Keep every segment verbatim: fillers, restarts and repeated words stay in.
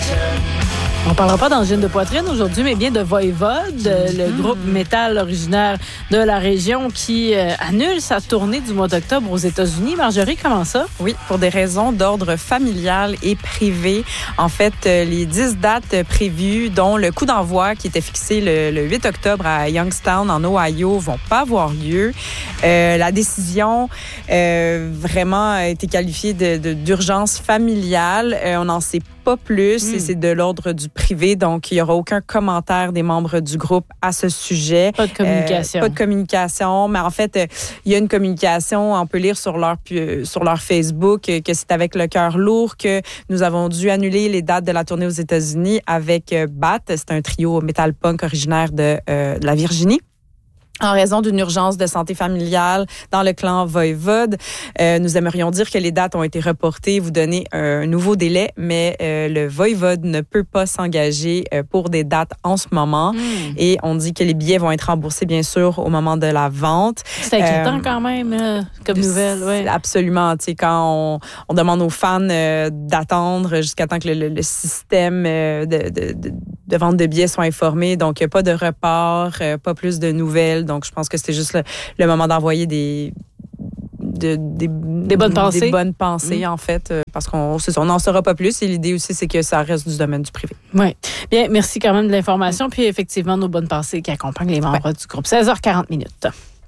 On ne parlera pas d'angine de poitrine aujourd'hui, mais bien de Voivode, mm-hmm. le groupe métal originaire de la région qui euh, annule sa tournée du mois d'octobre aux États-Unis. Marjorie, comment ça? Oui, pour des raisons d'ordre familial et privé. En fait, euh, les dix dates prévues, dont le coup d'envoi qui était fixé le, le huit octobre à Youngstown, en Ohio, vont pas avoir lieu. Euh, la décision euh, vraiment a été qualifiée de, de, d'urgence familiale. Euh, on n'en sait pas plus, mm. et c'est de l'ordre du privé, donc il n'y aura aucun commentaire des membres du groupe à ce sujet. Pas de communication. Euh, pas de communication, mais en fait, euh, il y a une communication, on peut lire sur leur, euh, sur leur Facebook euh, que c'est avec le cœur lourd que nous avons dû annuler les dates de la tournée aux États-Unis avec euh, B A T, c'est un trio metal punk originaire de, euh, de la Virginie. En raison d'une urgence de santé familiale dans le clan Voivode, euh, nous aimerions dire que les dates ont été reportées, vous donner un nouveau délai, mais euh, le Voivode ne peut pas s'engager euh, pour des dates en ce moment. Mmh. Et on dit que les billets vont être remboursés, bien sûr, au moment de la vente. C'est inquiétant euh, quand même, euh, comme nouvelle. Ouais. Absolument. Tu sais, quand on, on demande aux fans euh, d'attendre jusqu'à temps que le, le, le système euh, de, de, de, de vente de billets soit informé. Donc, pas de report, euh, pas plus de nouvelles. Donc, je pense que c'était juste le, le moment d'envoyer des, de, des, des bonnes pensées. Des bonnes pensées, mmh. en fait, euh, parce qu'on on n'en saura pas plus. Et l'idée aussi, c'est que ça reste du domaine du privé. Oui. Bien, merci quand même de l'information. Mmh. Puis, effectivement, nos bonnes pensées qui accompagnent les membres ouais. du groupe. seize heures quarante minutes.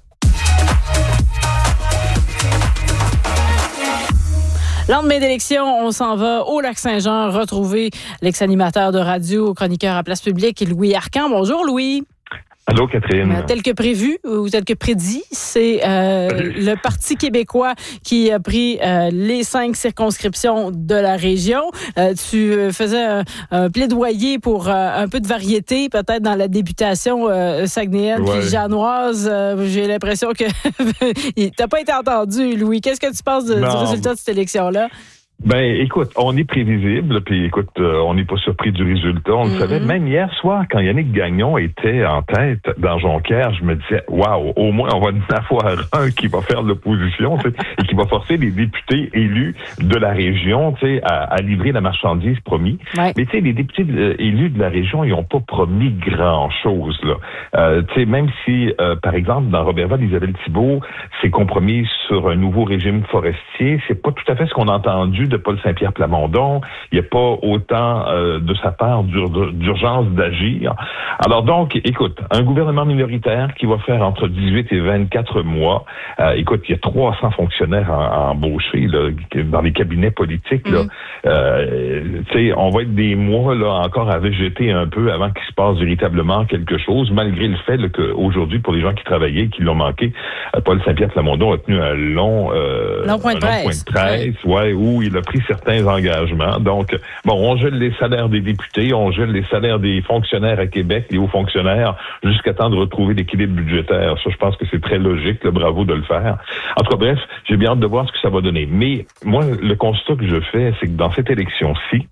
Lendemain d'élection, on s'en va au Lac-Saint-Jean retrouver l'ex-animateur de radio, chroniqueur à Place Publique, Louis Arcan. Bonjour, Louis. Allô, Catherine. Euh, tel que prévu ou tel que prédit, c'est euh, le Parti québécois qui a pris euh, les cinq circonscriptions de la région. Euh, tu faisais un, un plaidoyer pour euh, un peu de variété, peut-être dans la députation euh, saguenayenne puis janoise. Euh, j'ai l'impression que t'as pas été entendu, Louis. Qu'est-ce que tu penses de, du résultat de cette élection-là? Ben, écoute, on est prévisible, puis écoute, euh, on n'est pas surpris du résultat. On mm-hmm. le savait. Même hier soir, quand Yannick Gagnon était en tête dans Jonquière, je me disais, waouh, au moins on va en avoir un qui va faire l'opposition, tu sais, et qui va forcer les députés élus de la région, tu sais, à, à livrer la marchandise promis. Ouais. Mais tu sais, les députés euh, élus de la région, ils n'ont pas promis grand-chose, là. Euh, tu sais, même si, euh, par exemple, dans Robertval, Isabelle Thibault s'est compromise sur un nouveau régime forestier, c'est pas tout à fait ce qu'on a entendu de Paul Saint-Pierre Plamondon. Il n'y a pas autant euh, de sa part d'ur- d'urgence d'agir. Alors donc, écoute, un gouvernement minoritaire qui va faire entre dix-huit et vingt-quatre mois. Euh, écoute, il y a trois cents fonctionnaires à, à embaucher là, dans les cabinets politiques. Là. Mm-hmm. Euh, tu sais, on va être des mois là encore à végéter un peu avant qu'il se passe véritablement quelque chose, malgré le fait là, qu'aujourd'hui, pour les gens qui travaillaient et qui l'ont manqué, euh, Paul Saint-Pierre Plamondon a tenu un long, euh, long point de presse, ouais, ouais, où il a pris certains engagements. Donc, bon, on gèle les salaires des députés, on gèle les salaires des fonctionnaires à Québec, les hauts fonctionnaires, jusqu'à temps de retrouver l'équilibre budgétaire. Ça, je pense que c'est très logique, là, bravo de le faire. En tout cas, bref, j'ai bien hâte de voir ce que ça va donner. Mais moi, le constat que je fais, c'est que dans cette élection-ci,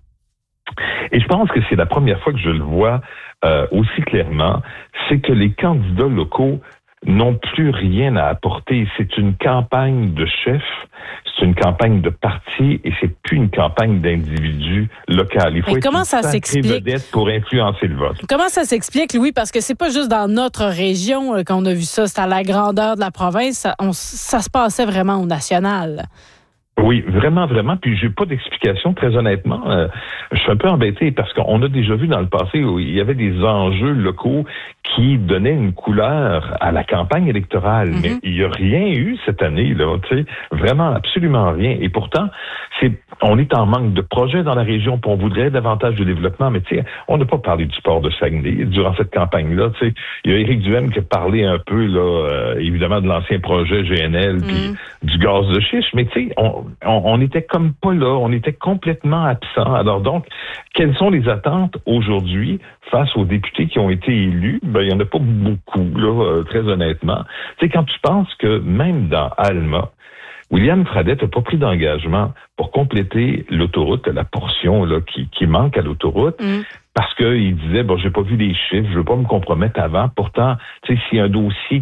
et je pense que c'est la première fois que je le vois euh, aussi clairement, c'est que les candidats locaux n'ont plus rien à apporter. C'est une campagne de chef, c'est une campagne de parti et c'est plus une campagne d'individu local. Il faut être comment une ça s'explique vedette pour influencer le vote. Comment ça s'explique, Louis? Parce que c'est pas juste dans notre région euh, qu'on a vu ça, c'est à la grandeur de la province. Ça, on, ça se passait vraiment au national. Oui, vraiment, vraiment. Puis j'ai pas d'explication, très honnêtement. Euh, je suis un peu embêté parce qu'on a déjà vu dans le passé où il y avait des enjeux locaux qui donnaient une couleur à la campagne électorale. Mm-hmm. Mais il n'y a rien eu cette année, là. Tu sais, vraiment, absolument rien. Et pourtant, c'est, on est en manque de projets dans la région, puis on voudrait davantage de développement. Mais tu sais, on n'a pas parlé du port de Saguenay durant cette campagne-là. Tu sais, il y a Éric Duhaime qui a parlé un peu, là, euh, évidemment, de l'ancien projet G N L, puis mm-hmm. du gaz de schiste. Mais tu sais, on On, on était comme pas là, on était complètement absent. Alors donc, quelles sont les attentes aujourd'hui face aux députés qui ont été élus? Ben, il y en a pas beaucoup, là, euh, très honnêtement. Tu sais, quand tu penses que même dans Alma, William Fradette n'a pas pris d'engagement pour compléter l'autoroute, la portion là qui, qui manque à l'autoroute, mm. parce qu'il disait, bon, j'ai pas vu les chiffres, je veux pas me compromettre avant. Pourtant, tu sais, s'il y a un dossier qui est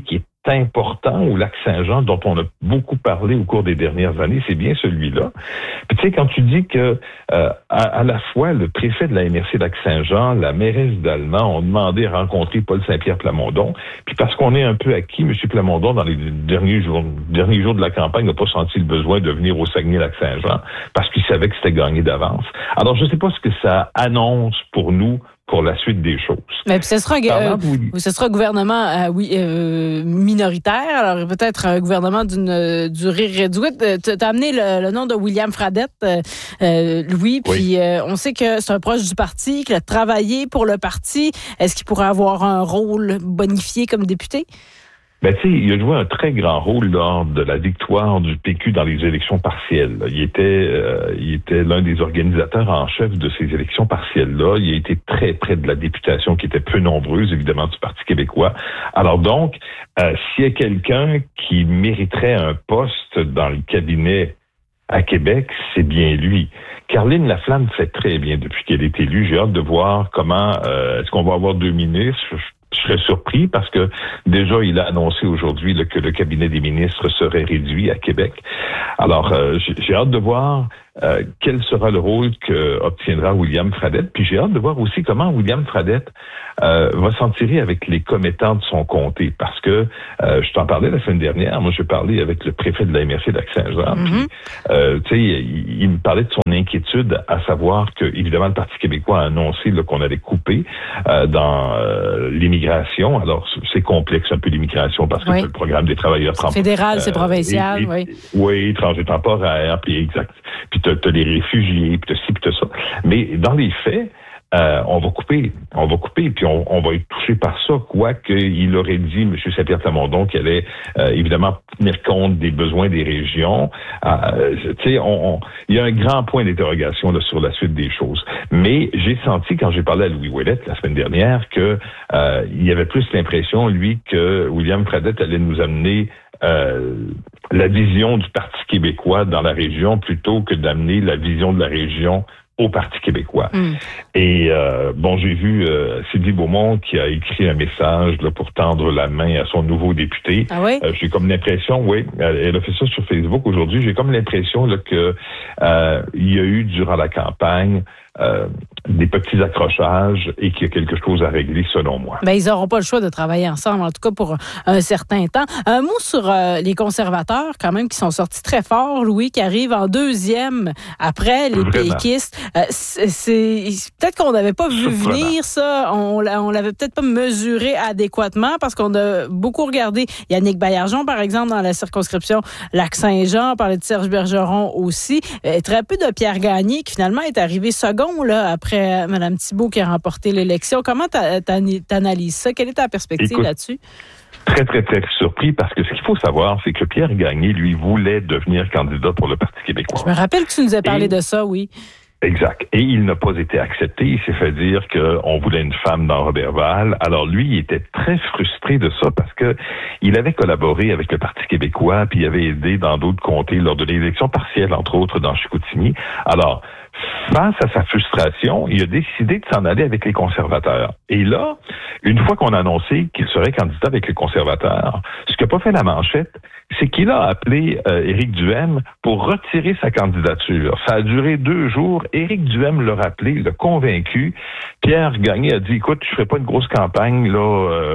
important au Lac-Saint-Jean dont on a beaucoup parlé au cours des dernières années, c'est bien celui-là. Puis tu sais, quand tu dis que euh, à, à la fois le préfet de la M R C Lac-Saint-Jean, la mairesse d'Allemand ont demandé à rencontrer Paul Saint-Pierre Plamondon, puis parce qu'on est un peu acquis, M. Plamondon, dans les derniers jours, derniers jours de la campagne, n'a pas senti le besoin de venir au Saguenay-Lac-Saint-Jean parce qu'il savait que c'était gagné d'avance. Alors, je ne sais pas ce que ça annonce pour nous pour la suite des choses. Mais puis ce sera, euh, ce sera un gouvernement euh, oui, euh, minoritaire, alors peut-être un gouvernement d'une euh, durée réduite. Tu as amené le, le nom de William Fradette, euh, euh, Louis, puis oui. euh, on sait que c'est un proche du parti, qu'il a travaillé pour le parti. Est-ce qu'il pourrait avoir un rôle bonifié comme député? Ben, tu sais, il a joué un très grand rôle lors de la victoire du P Q dans les élections partielles. Il était, euh, il était l'un des organisateurs en chef de ces élections partielles-là. Il a été très près de la députation qui était peu nombreuse, évidemment, du Parti québécois. Alors donc, euh, s'il y a quelqu'un qui mériterait un poste dans le cabinet à Québec, c'est bien lui. Caroline Laflamme fait très bien depuis qu'elle est élue. J'ai hâte de voir comment, euh, est-ce qu'on va avoir deux ministres? Je serais surpris parce que déjà, il a annoncé aujourd'hui là, que le cabinet des ministres serait réduit à Québec. Alors, euh, j'ai, j'ai hâte de voir euh, quel sera le rôle que obtiendra William Fradette. Puis j'ai hâte de voir aussi comment William Fradette euh, va s'en tirer avec les commettants de son comté. Parce que, euh, je t'en parlais la semaine dernière, moi, je parlais avec le préfet de la M R C Lac-Saint-Jean. Mm-hmm. Puis, euh, tu sais, il, il me parlait de son inquiétude à savoir que, évidemment, le Parti québécois a annoncé là, qu'on allait couper euh, dans euh, l'immigration. Alors, c'est complexe un peu l'immigration parce que oui. c'est le programme des travailleurs temporaires. Fédéral, euh, c'est provincial, et, et, oui. Oui, étrangers temporaires, puis exact. Puis t'as, t'as les réfugiés, puis t'as ci, puis t'as ça. Mais dans les faits, euh, on va couper, on va couper, puis on, on va être touché par ça, quoique il aurait dit, M. Saint-Pierre Plamondon, qu'il allait euh, évidemment tenir compte des besoins des régions. Euh, tu sais, on, on, il y a un grand point d'interrogation là, sur la suite des choses. Mais j'ai senti, quand j'ai parlé à Louis Ouellette la semaine dernière, que euh, il y avait plus l'impression, lui, que William Fradette allait nous amener Euh, la vision du Parti québécois dans la région plutôt que d'amener la vision de la région au Parti québécois. Mm. Et euh, bon, j'ai vu euh, Sylvie Beaumont qui a écrit un message là, pour tendre la main à son nouveau député. Ah oui? Euh, j'ai comme l'impression, oui, elle, elle a fait ça sur Facebook aujourd'hui, j'ai comme l'impression là, que euh, il y a eu durant la campagne Euh, des petits accrochages et qu'il y a quelque chose à régler, selon moi. Ben, ils n'auront pas le choix de travailler ensemble, en tout cas pour un certain temps. Un mot sur euh, les conservateurs, quand même, qui sont sortis très forts, Louis, qui arrivent en deuxième après les Vraiment. péquistes. Euh, c'est, c'est, peut-être qu'on n'avait pas vu venir ça, on, on l'avait peut-être pas mesuré adéquatement parce qu'on a beaucoup regardé Yannick Baillargeon, par exemple, dans la circonscription Lac-Saint-Jean, on parlait de Serge Bergeron aussi, euh, très peu de Pierre Gagné, qui finalement est arrivé second là, après Mme Thibault qui a remporté l'élection. Comment t'analyses ça? Quelle est ta perspective Écoute, là-dessus? Très, très, très surpris parce que ce qu'il faut savoir, c'est que Pierre Gagné, lui, voulait devenir candidat pour le Parti québécois. Je me rappelle que tu nous as parlé Et... de ça, oui. Exact. Et il n'a pas été accepté. Il s'est fait dire qu'on voulait une femme dans Roberval. Alors lui, il était très frustré de ça parce que il avait collaboré avec le Parti québécois puis il avait aidé dans d'autres comtés lors de l'élection partielle, entre autres dans Chicoutimi. Alors, face à sa frustration, il a décidé de s'en aller avec les conservateurs. Et là, une fois qu'on a annoncé qu'il serait candidat avec les conservateurs, ce qu'a pas fait la manchette, c'est qu'il a appelé euh, Éric Duhaime pour retirer sa candidature. Ça a duré deux jours. Éric Duhaime l'a rappelé, l'a convaincu. Pierre Gagné a dit, écoute, je ferai pas une grosse campagne, là,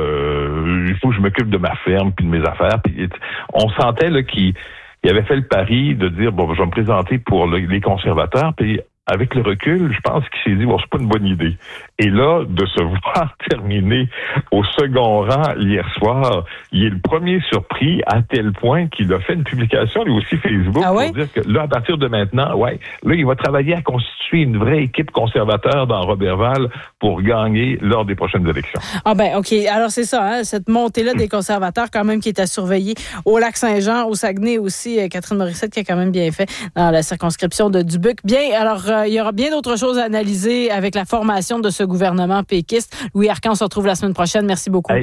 euh, il faut que je m'occupe de ma ferme puis de mes affaires. Puis, on sentait là qu'il il avait fait le pari de dire, bon, je vais me présenter pour le, les conservateurs, puis avec le recul, je pense qu'il s'est dit, bon, c'est pas une bonne idée. Et là, de se voir terminer au second rang hier soir, il est le premier surpris à tel point qu'il a fait une publication, lui aussi, Facebook, ah ouais? pour dire que là, à partir de maintenant, ouais, là, il va travailler à constituer une vraie équipe conservateur dans Roberval pour gagner lors des prochaines élections. Ah ben, OK. Alors, c'est ça, hein, cette montée-là des conservateurs, quand même, qui est à surveiller au Lac-Saint-Jean, au Saguenay aussi, Catherine Morissette, qui a quand même bien fait dans la circonscription de Dubuque. Bien, alors, euh, il y aura bien d'autres choses à analyser avec la formation de ce gouvernement péquiste. Louis Arcan, on se retrouve la semaine prochaine. Merci beaucoup. Hey.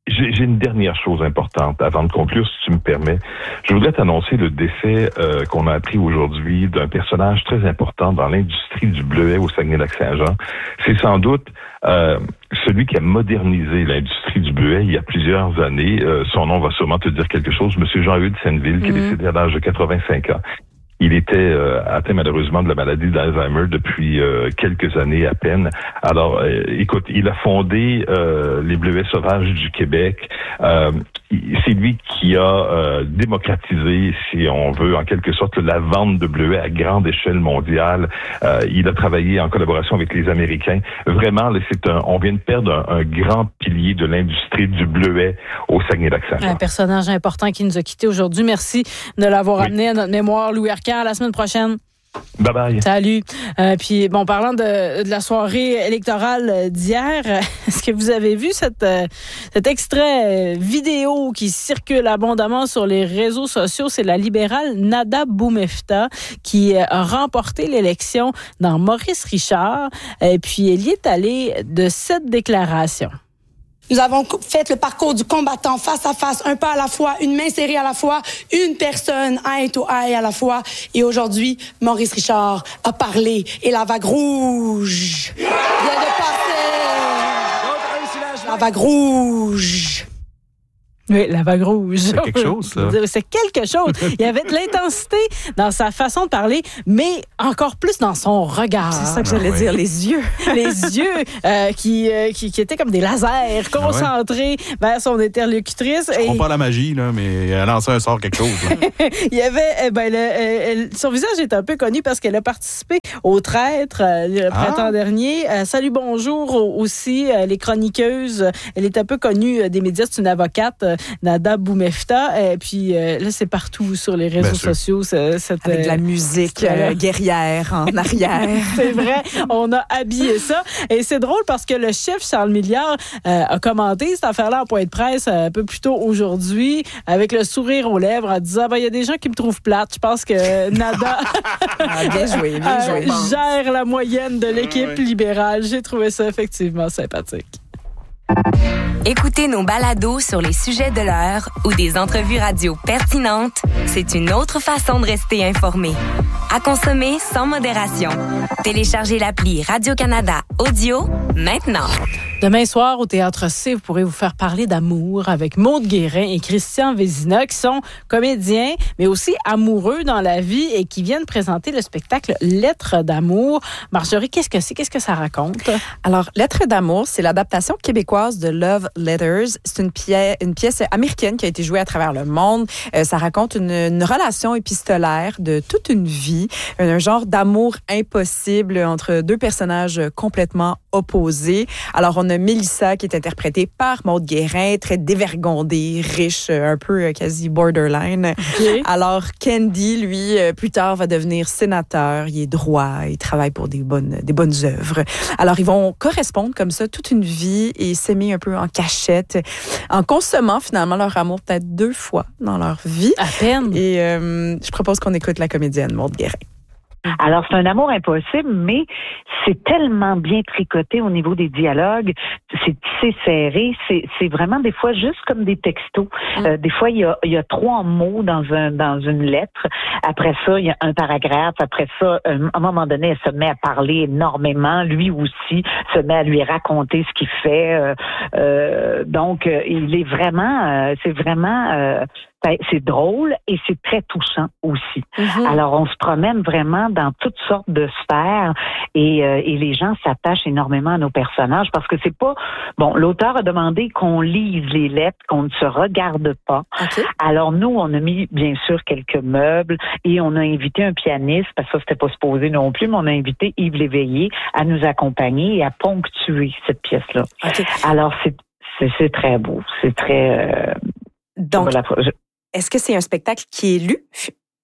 j'ai, j'ai une dernière chose importante avant de conclure, si tu me permets. Je voudrais t'annoncer le décès euh, qu'on a appris aujourd'hui d'un personnage très important dans l'industrie du bleuet au Saguenay-Lac-Saint-Jean. C'est sans doute euh, celui qui a modernisé l'industrie du bleuet il y a plusieurs années. Euh, son nom va sûrement te dire quelque chose. Monsieur Jean-Eudes Senneville, qui mm-hmm. est décédé à l'âge de quatre-vingt-cinq ans. Il était euh, atteint malheureusement de la maladie d'Alzheimer depuis euh, quelques années à peine. Alors, euh, écoute, il a fondé euh, les Bleuets sauvages du Québec. Euh, c'est lui qui a euh, démocratisé, si on veut, en quelque sorte, la vente de bleuets à grande échelle mondiale. Euh, il a travaillé en collaboration avec les Américains. Vraiment, là, c'est un, on vient de perdre un, un grand pilier de l'industrie du bleuet au Saguenay-Lac-Saint-Jean. Un personnage important qui nous a quittés aujourd'hui. Merci de l'avoir oui. amené à notre mémoire, Louis Arcand. À la semaine prochaine. Bye bye. Salut. Euh, puis, bon, parlant de, de la soirée électorale d'hier, est-ce que vous avez vu cette, euh, cet extrait vidéo qui circule abondamment sur les réseaux sociaux? C'est la libérale Nada Boumefta qui a remporté l'élection dans Maurice Richard. Et puis, elle y est allée de cette déclaration. Nous avons fait le parcours du combattant face à face, un pas à la fois, une main serrée à la fois, une personne eye to eye à la fois. Et aujourd'hui, Maurice Richard a parlé et la vague rouge vient de passer. La vague rouge. Oui, la vague rouge. C'est quelque chose, ça. C'est quelque chose. Il y avait de l'intensité dans sa façon de parler, mais encore plus dans son regard. C'est ça que j'allais ah, dire, oui. les yeux. Les yeux euh, qui, euh, qui, qui étaient comme des lasers concentrés ah, ouais. vers son interlocutrice. Je comprends pas la magie, là, mais elle a lancé un sort quelque chose. Il y avait, ben, le, elle, son visage est un peu connu parce qu'elle a participé au Traître euh, le ah. printemps dernier. Euh, Salut, bonjour aussi, euh, les chroniqueuses. Elle est un peu connue euh, des médias, c'est une avocate. Euh, Nada Boumefta. Et puis euh, là, c'est partout sur les réseaux sociaux. C'est, cette, Avec de la musique euh, guerrière en arrière. C'est vrai. On a habillé ça. Et c'est drôle parce que le chef Charles Milliard euh, a commenté cette affaire-là en point de presse un peu plus tôt aujourd'hui avec le sourire aux lèvres en disant ben, il y a des gens qui me trouvent plate. Je pense que Nada ah, bien joué, bien joué. euh, gère la moyenne de l'équipe oui. libérale. J'ai trouvé ça effectivement sympathique. Écoutez nos balados sur les sujets de l'heure ou des entrevues radio pertinentes, c'est une autre façon de rester informé. À consommer sans modération. Téléchargez l'appli Radio-Canada Audio maintenant. Demain soir, au Théâtre C, vous pourrez vous faire parler d'amour avec Maude Guérin et Christian Vézina, qui sont comédiens, mais aussi amoureux dans la vie et qui viennent présenter le spectacle Lettres d'amour. Marjorie, qu'est-ce que c'est? Qu'est-ce que ça raconte? Alors, Lettres d'amour, c'est l'adaptation québécoise de Love Letters. C'est une pièce, une pièce américaine qui a été jouée à travers le monde. Euh, ça raconte une, une relation épistolaire de toute une vie, un genre d'amour impossible entre deux personnages complètement opposés. Alors, on a Mélissa qui est interprétée par Maude Guérin, très dévergondée, riche, un peu quasi borderline. Okay. Alors, Candy, lui, plus tard, va devenir sénateur. Il est droit, il travaille pour des bonnes, des bonnes œuvres. Alors, ils vont correspondre comme ça toute une vie et s'aimer un peu en cachette, en consommant finalement leur amour peut-être deux fois dans leur vie. À peine. Et euh, je propose qu'on écoute la comédienne Maude Guérin. Alors, c'est un amour impossible, mais c'est tellement bien tricoté au niveau des dialogues. C'est tissé serré. C'est, c'est vraiment des fois juste comme des textos. Mm. Euh, des fois, il y a, il y a trois mots dans un dans une lettre. Après ça, il y a un paragraphe. Après ça, euh, à un moment donné, elle se met à parler énormément. Lui aussi se met à lui raconter ce qu'il fait. Euh, euh, donc, euh, il est vraiment... Euh, c'est vraiment... Euh, c'est drôle et c'est très touchant aussi. Mm-hmm. Alors, on se promène vraiment dans toutes sortes de sphères et, euh, et les gens s'attachent énormément à nos personnages parce que c'est pas... Bon, l'auteur a demandé qu'on lise les lettres, qu'on ne se regarde pas. Okay. Alors, nous, on a mis, bien sûr, quelques meubles et on a invité un pianiste, parce que ça, c'était pas supposé non plus, mais on a invité Yves Léveillé à nous accompagner et à ponctuer cette pièce-là. Okay. Alors, c'est, c'est, c'est très beau. C'est très... Euh, Donc... Voilà, je, Est-ce que c'est un spectacle qui est lu?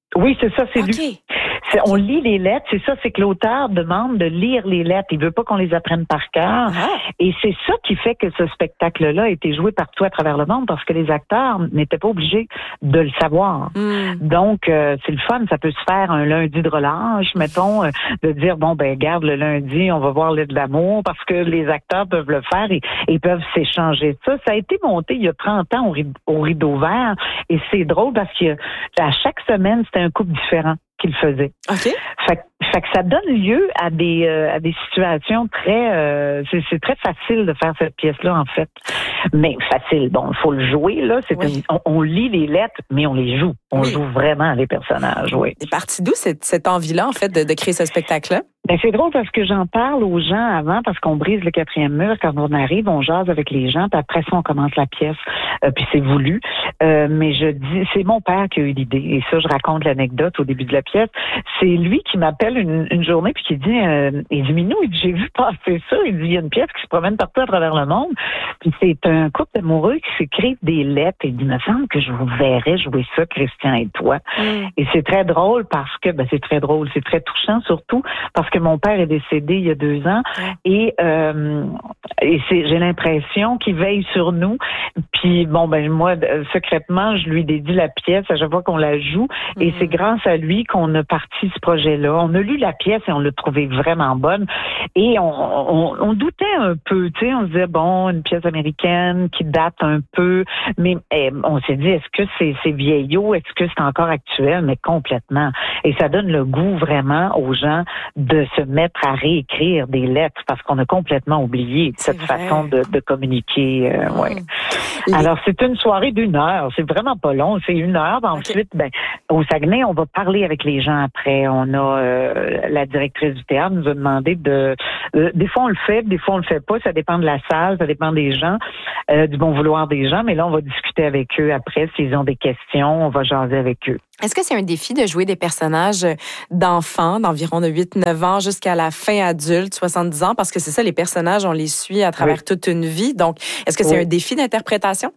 Oui, c'est ça, c'est OK. lui. C'est, on lit les lettres, c'est ça, c'est que l'auteur demande de lire les lettres. Il veut pas qu'on les apprenne par cœur. Ah. Et c'est ça qui fait que ce spectacle-là a été joué partout à travers le monde parce que les acteurs n'étaient pas obligés de le savoir. Mm. Donc, euh, c'est le fun. Ça peut se faire un lundi de relâche, mettons, euh, de dire, bon, ben, garde le lundi, on va voir l'aide de l'amour parce que les acteurs peuvent le faire et, et peuvent s'échanger ça. Ça a été monté il y a trente ans au rideau, au rideau vert et c'est drôle parce que à chaque semaine, c'était un couple différent qu'il faisait. OK. Fait, fait que ça donne lieu à des euh, à des situations très euh, c'est, c'est très facile de faire cette pièce-là en fait. Mais facile, bon, il faut le jouer là. C'est Oui. une, on, on lit les lettres, mais on les joue. On Oui. joue vraiment les personnages. Oui. C'est parti d'où cette, cette envie-là, en fait, de, de créer ce spectacle-là? Ben, c'est drôle parce que j'en parle aux gens avant, parce qu'on brise le quatrième mur. Quand on arrive, on jase avec les gens, puis après ça, on commence la pièce. Euh, puis c'est voulu. Euh, mais je dis, c'est mon père qui a eu l'idée. Et ça, je raconte l'anecdote au début de la pièce. C'est lui qui m'appelle une, une journée, puis qui dit, euh, il dit, Minou, il dit, j'ai vu passer ça. Il dit, il y a une pièce qui se promène partout à travers le monde. Puis c'est un couple d'amoureux qui s'écrivent des lettres. Et il me semble que je vous verrais jouer ça, Christian et toi. Mm. Et c'est très drôle parce que, ben, c'est très drôle, c'est très touchant surtout parce que mon père est décédé il y a deux ans et, euh, et c'est, j'ai l'impression qu'il veille sur nous. Puis bon, ben moi, secrètement, je lui dédie la pièce à chaque fois qu'on la joue et Mm. c'est grâce à lui qu'on a parti ce projet-là. On a lu la pièce et on l'a trouvée vraiment bonne et on, on, on doutait un peu, tu sais, on se disait bon, une pièce américaine qui date un peu, mais eh, on s'est dit est-ce que c'est, c'est vieillot, est-ce que c'est encore actuel, mais complètement. Et ça donne le goût vraiment aux gens de se mettre à réécrire des lettres parce qu'on a complètement oublié C'est cette vrai. façon de, de communiquer. Euh, ouais. Les- Alors, c'est une soirée d'une heure. C'est vraiment pas long. C'est une heure. Ensuite, ben, au Saguenay, on va parler avec les gens après. On a euh, la directrice du théâtre nous a demandé de... Euh, des fois, on le fait, des fois, on le fait pas. Ça dépend de la salle, ça dépend des gens, euh, du bon vouloir des gens. Mais là, on va discuter avec eux après. S'ils ont des questions, on va jaser avec eux. Est-ce que c'est un défi de jouer des personnages d'enfants d'environ de huit neuf ans jusqu'à la fin adulte, soixante-dix ans? Parce que c'est ça, les personnages, on les suit à travers Oui. toute une vie. Donc, est-ce que c'est Oui. un défi d'interprétation?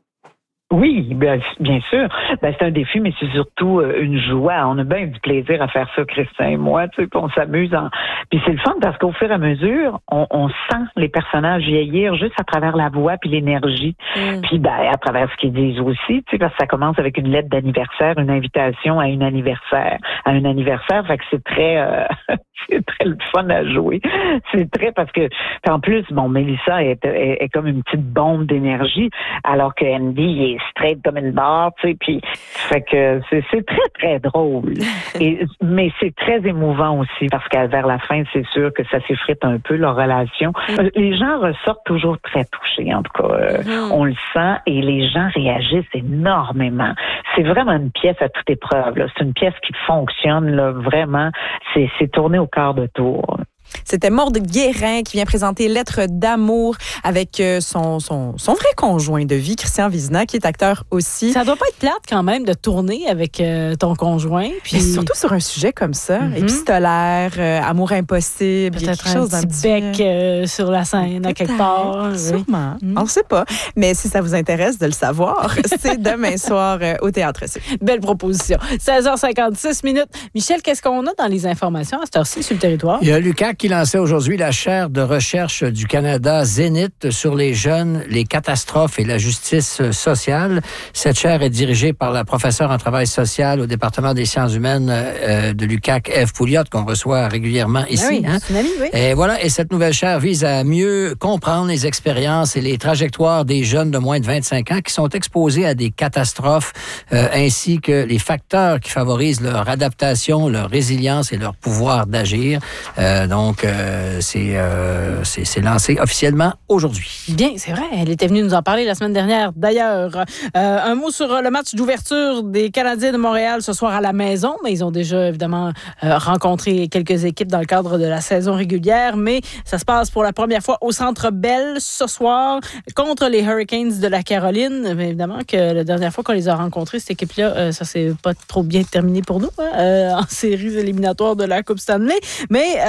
Oui, bien, bien sûr. Ben, c'est un défi, mais c'est surtout euh, une joie. On a bien du plaisir à faire ça, Christian et moi, tu sais, puis on s'amuse. En... Puis c'est le fun parce qu'au fur et à mesure, on, on sent les personnages vieillir juste à travers la voix puis l'énergie. Mm. Puis ben, à travers ce qu'ils disent aussi, tu sais, parce que ça commence avec une lettre d'anniversaire, une invitation à un anniversaire, à un anniversaire. Fait que c'est très, euh, c'est très le fun à jouer. C'est très parce que, en plus, bon, Mélissa est, est, est comme une petite bombe d'énergie, alors que Andy il est straight comme une barre, tu sais, puis fait que c'est, c'est très, très drôle. Et, mais c'est très émouvant aussi, parce qu'à vers la fin, c'est sûr que ça s'effrite un peu, leur relation. Euh, Les gens ressortent toujours très touchés, en tout cas. Euh, Mm-hmm. On le sent, et les gens réagissent énormément. C'est vraiment une pièce à toute épreuve, là. C'est une pièce qui fonctionne, là, vraiment. C'est, c'est tourné au quart de tour, là. C'était Maude Guérin qui vient présenter Lettres d'amour avec euh, son, son, son vrai conjoint de vie, Christian Vizina, qui est acteur aussi. Ça doit pas être plate quand même de tourner avec euh, ton conjoint. Puis Mais surtout sur un sujet comme ça, Mhm. épistolaire, euh, amour impossible, il y a peut-être quelque un chose d'un petit bec euh, sur la scène à quelque Peut-être, part. Oui. Sûrement. Mhm. On ne sait pas. Mais si ça vous intéresse de le savoir, c'est demain soir euh, au Théâtre Sud. Belle proposition. seize heures cinquante-six minutes. Michel, qu'est-ce qu'on a dans les informations à cette heure-ci sur le territoire? Il y a l'U Q A C qui lançait aujourd'hui la chaire de recherche du Canada Zénith sur les jeunes, les catastrophes et la justice sociale. Cette chaire est dirigée par la professeure en travail social au département des scienses humaines euh, de l'U Q A C, Ève Pouliot, qu'on reçoit régulièrement ici. Ah oui, hein. c'est une amie, oui. Et voilà, et cette nouvelle chaire vise à mieux comprendre les expériences et les trajectoires des jeunes de moins de vingt-cinq ans qui sont exposés à des catastrophes, euh, ainsi que les facteurs qui favorisent leur adaptation, leur résilience et leur pouvoir d'agir. Euh, donc, euh, c'est, euh, c'est, c'est lancé officiellement aujourd'hui. Bien, c'est vrai. Elle était venue nous en parler la semaine dernière. D'ailleurs, euh, un mot sur le match d'ouverture des Canadiens de Montréal ce soir à la maison. Mais ils ont déjà, évidemment, euh, rencontré quelques équipes dans le cadre de la saison régulière. Mais ça se passe pour la première fois au Centre Bell ce soir contre les Hurricanes de la Caroline. Mais évidemment que la dernière fois qu'on les a rencontrés, cette équipe-là, euh, ça s'est pas trop bien terminé pour nous, hein, euh, en séries éliminatoires de la Coupe Stanley. Mais euh,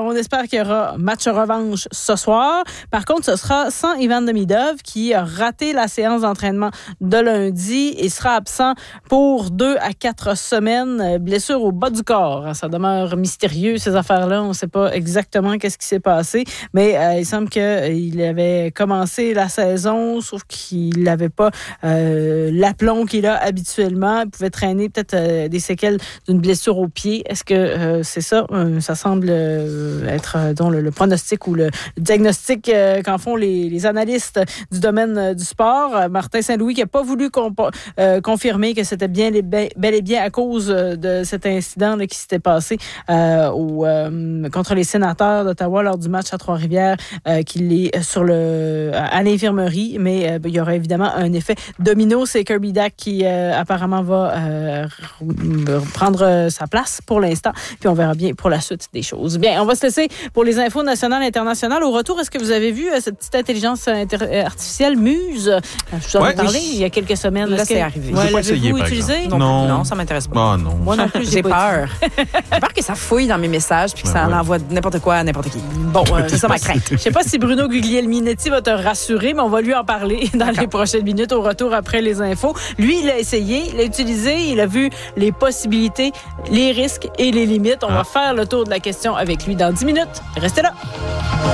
on espère qu'il y aura match revanche ce soir. Par contre, ce sera sans Ivan Demidov qui a raté la séance d'entraînement de lundi et sera absent pour deux à quatre semaines. Blessure au bas du corps. Ça demeure mystérieux, ces affaires-là. On ne sait pas exactement qu'est-ce qui s'est passé, mais euh, il semble qu'il avait commencé la saison, sauf qu'il n'avait pas euh, l'aplomb qu'il a habituellement. Il pouvait traîner peut-être euh, des séquelles d'une blessure au pied. Est-ce que euh, c'est ça? Euh, ça semble euh, être euh, dont le, le pronostic ou le diagnostic euh, qu'en font les, les analystes du domaine euh, du sport. Euh, Martin Saint-Louis qui n'a pas voulu compo- euh, confirmer que c'était bien les, bel et bien à cause de cet incident là, qui s'était passé euh, au, euh, contre les sénateurs d'Ottawa lors du match à Trois-Rivières, euh, qu'il est sur le, à l'infirmerie, mais euh, il y aura évidemment un effet domino. C'est Kirby Dach qui euh, apparemment va euh, prendre sa place pour l'instant, puis on verra bien pour la suite des choses. Bien, on va se laisser pour les infos nationales et internationales. Au retour, est-ce que vous avez vu euh, cette petite intelligence inter- artificielle Muse? Je vous en ai Ouais, parlé oui. il y a quelques semaines. Là, Est-ce c'est que, arrivé. Ouais, J'ai pas essayé, l'avez-vous par utilisé? exemple. Non, Non. non, ça m'intéresse pas. Ah non. Moi non plus, J'ai pas peur. J'ai peur que ça fouille dans mes messages puis que Ben ça ouais. envoie n'importe quoi à n'importe qui. Bon, euh, C'est ça ma crainte. Je sais pas si Bruno Guglielminetti va te rassurer, mais on va lui en parler dans les prochaines minutes au retour après les infos. Lui, il a essayé, il a utilisé, il a vu les possibilités, les risques et les limites. On Ah. va faire le tour de la question avec lui dans dix minutes. Restez là.